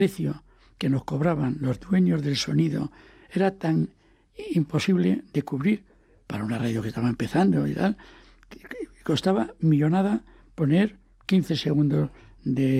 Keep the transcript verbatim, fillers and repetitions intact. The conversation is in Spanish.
precio que nos cobraban los dueños del sonido era tan imposible de cubrir para una radio que estaba empezando y tal, que costaba millonada poner quince segundos de